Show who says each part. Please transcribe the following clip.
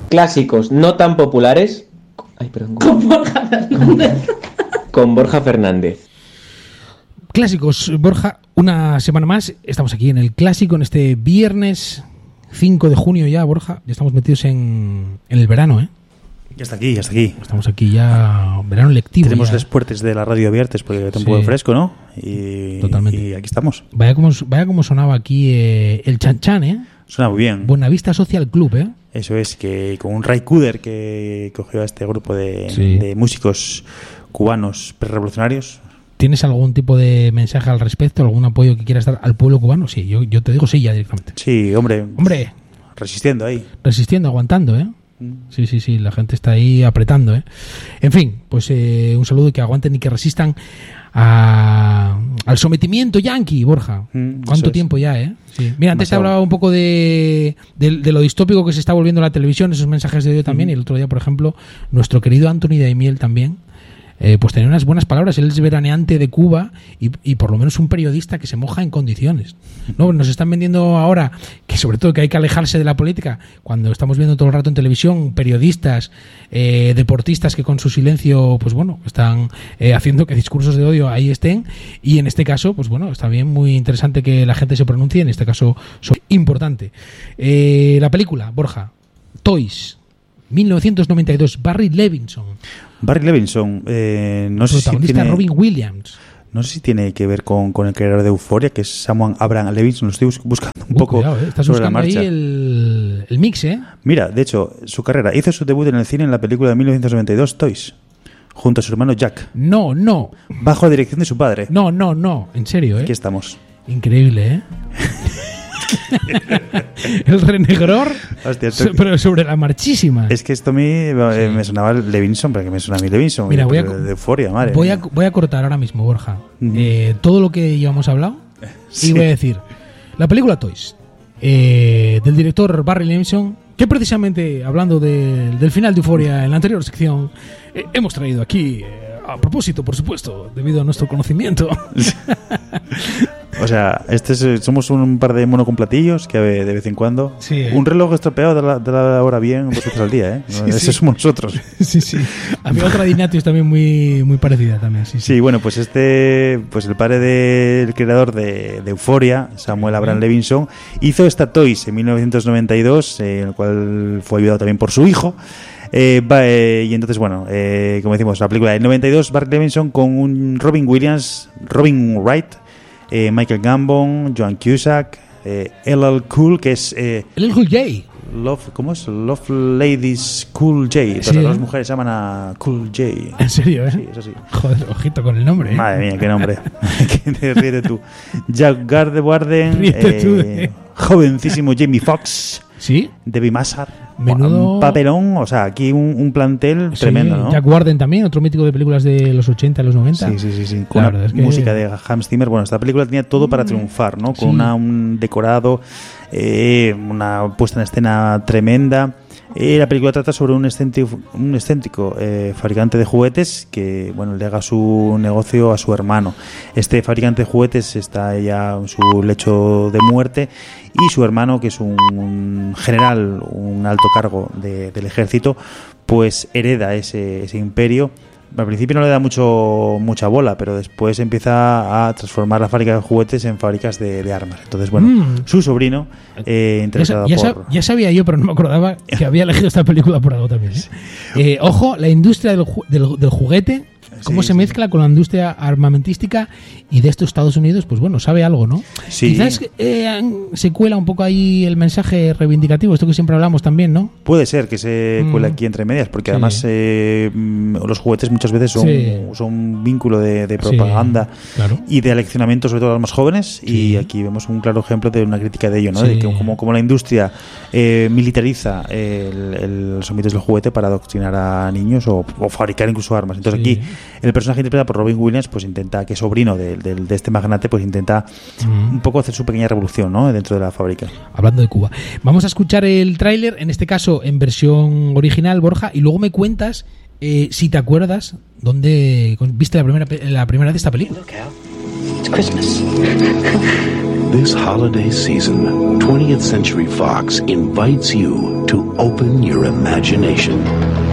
Speaker 1: clásicos no tan populares. Ay, perdón.
Speaker 2: Con Borja Fernández.
Speaker 1: Con Borja Fernández.
Speaker 3: Clásicos, Borja, una semana más. Estamos aquí en el Clásico, en este viernes 5 de junio ya, Borja. Ya estamos metidos en el verano, ¿eh?
Speaker 4: Ya está aquí, ya está aquí.
Speaker 3: Estamos aquí ya, verano lectivo.
Speaker 4: Tenemos
Speaker 3: ya.
Speaker 4: las puertas de la radio abiertas porque está un poco fresco, ¿no? Y,
Speaker 3: totalmente.
Speaker 4: Y aquí estamos.
Speaker 3: Vaya como sonaba aquí el Chan Chan, ¿eh?
Speaker 4: Suena muy bien.
Speaker 3: Buenavista Social Club, ¿eh?
Speaker 4: Eso es, que con un Ray Cooder que cogió a este grupo de músicos cubanos prerevolucionarios.
Speaker 3: ¿Tienes algún tipo de mensaje al respecto? ¿Algún apoyo que quieras dar al pueblo cubano? Sí, yo te digo sí ya directamente.
Speaker 4: Sí, hombre. Resistiendo,
Speaker 3: aguantando, ¿eh? Sí, la gente está ahí apretando, ¿eh? En fin, pues un saludo y que aguanten y que resistan al sometimiento yanqui, Borja. ¿Cuánto tiempo ya, eh? Sí. Mira, antes te hablaba un poco de lo distópico que se está volviendo la televisión, esos mensajes de odio también, y el otro día, por ejemplo, nuestro querido Anthony Daimiel también, pues tenía unas buenas palabras. Él es veraneante de Cuba y por lo menos un periodista que se moja en condiciones, ¿no? Nos están vendiendo ahora que sobre todo que hay que alejarse de la política, cuando estamos viendo todo el rato en televisión periodistas, deportistas que con su silencio, pues bueno, están haciendo que discursos de odio ahí estén, y en este caso, pues bueno, está bien, muy interesante que la gente se pronuncie, en este caso importante. La película, Borja, Toys, 1992, Barry Levinson,
Speaker 4: no sé si tiene,
Speaker 3: Robin Williams.
Speaker 4: No sé si tiene que ver con el creador de Euphoria, que es Samuel Abraham Levinson. Lo estoy buscando un poco
Speaker 3: estás
Speaker 4: sobre la
Speaker 3: buscando
Speaker 4: marcha.
Speaker 3: Ahí el mix, ¿eh?
Speaker 4: Mira, de hecho, su carrera hizo su debut en el cine en la película de 1992, Toys, junto a su hermano Jack.
Speaker 3: No.
Speaker 4: Bajo la dirección de su padre.
Speaker 3: No. En serio, ¿eh?
Speaker 4: Aquí estamos.
Speaker 3: Increíble, ¿eh? El renegror.
Speaker 4: Hostia,
Speaker 3: pero sobre la marchísima.
Speaker 4: Es que esto a mí me sonaba Levinson, pero que me suena a mí Levinson.
Speaker 3: Mira, de
Speaker 4: Euphoria, madre.
Speaker 3: Voy a cortar ahora mismo, Borja, todo lo que ya hemos hablado, y voy a decir la película Toys, del director Barry Levinson, que precisamente hablando del final de Euphoria en la anterior sección hemos traído aquí, a propósito, por supuesto, debido a nuestro conocimiento.
Speaker 4: O sea, somos un par de mono con platillos que de vez en cuando.
Speaker 3: Sí,
Speaker 4: un reloj estropeado de la hora bien 2 veces al día, ¿eh? Ese somos nosotros.
Speaker 3: Sí. Había otra de Ignatius también muy parecida también. Sí,
Speaker 4: bueno, pues pues el padre del creador de Euphoria, Samuel Abraham Levinson, hizo esta Toys en 1992, en el cual fue ayudado también por su hijo. Y entonces, bueno, como decimos, la película del 92, Barry Levinson con un Robin Williams, Robin Wright, Michael Gambon, Joan Cusack, LL Cool, que es
Speaker 3: LL Cool J.
Speaker 4: ¿Cómo es? Love Ladies Cool J.
Speaker 3: Sí,
Speaker 4: las mujeres llaman a Cool J.
Speaker 3: ¿En serio, eh?
Speaker 4: Sí, eso sí.
Speaker 3: Joder, ojito con el nombre, ¿eh?
Speaker 4: Madre mía, qué nombre. Ríete tú. Jack Gardewarden, jovencísimo Jamie Foxx.
Speaker 3: Sí.
Speaker 4: Debbie Massar.
Speaker 3: Menudo
Speaker 4: un papelón, o sea, aquí un plantel tremendo, ¿no?
Speaker 3: Jack Warden también, otro mítico de películas de los 80 y los 90.
Speaker 4: Sí. Con la música de Hans Zimmer. Bueno, esta película tenía todo para triunfar, ¿no? Con un decorado, una puesta en escena tremenda. La película trata sobre un excéntrico fabricante de juguetes que, bueno, lega su negocio a su hermano. Este fabricante de juguetes está ya en su lecho de muerte, y su hermano, que es un general, un alto cargo del ejército, pues hereda ese imperio. Al principio no le da mucha bola, pero después empieza a transformar la fábrica de juguetes en fábricas de armas. Entonces, bueno, su sobrino, interesado
Speaker 3: ya sabía yo, pero no me acordaba que había elegido esta película por algo también, ¿eh? Ojo, la industria del juguete, cómo se mezcla con la industria armamentística y de estos Estados Unidos, pues bueno, sabe algo, ¿no?
Speaker 4: Sí.
Speaker 3: Quizás se cuela un poco ahí el mensaje reivindicativo, esto que siempre hablamos también, ¿no?
Speaker 4: Puede ser que se cuele aquí entre medias, porque además los juguetes muchas veces son un vínculo de propaganda, claro, y de aleccionamiento, sobre todo a los más jóvenes, y aquí vemos un claro ejemplo de una crítica de ello, ¿no? De que como la industria militariza los ámbitos del juguete para adoctrinar a niños o fabricar incluso armas. Entonces aquí el personaje interpretado por Robin Williams pues intenta, que es sobrino de este magnate, pues intenta un poco hacer su pequeña revolución, ¿no? Dentro de la fábrica. Hablando de Cuba,
Speaker 3: vamos a escuchar el tráiler, en este caso en versión original, Borja, y luego me cuentas si te acuerdas dónde viste la primera vez esta película.
Speaker 5: It's Christmas. This holiday season, 20th Century Fox invites you to open your imagination.